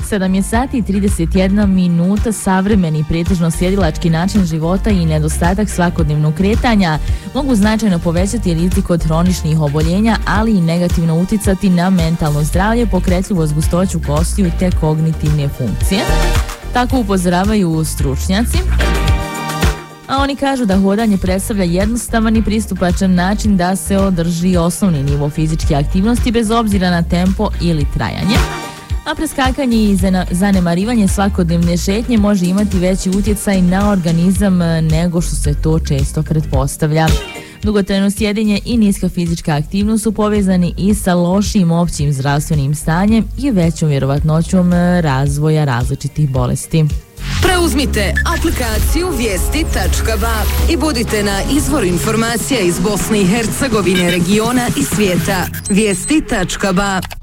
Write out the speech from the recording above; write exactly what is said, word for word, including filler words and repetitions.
sedam je sati i trideset jedna minuta. Savremeni pretežno sjedilački način života i nedostatak svakodnevnog kretanja mogu značajno povećati rizik od hroničnih oboljenja, ali i negativno uticati na mentalno zdravlje, pokretljivost, gustoću kostiju te kognitivne funkcije. Tako upozoravaju stručnjaci. A oni kažu da hodanje predstavlja jednostavan i pristupačan način da se održi osnovni nivo fizičke aktivnosti bez obzira na tempo ili trajanje. A preskakanje i zanemarivanje svakodnevne šetnje može imati veći utjecaj na organizam nego što se to često pretpostavlja. Dugotrajno sjedenje i niska fizička aktivnost su povezani i sa lošim općim zdravstvenim stanjem i većom vjerovatnoćom razvoja različitih bolesti. Preuzmite aplikaciju vijesti tačka ba i budite na izvoru informacija iz Bosne i Hercegovine, regiona i svijeta. vijesti tačka ba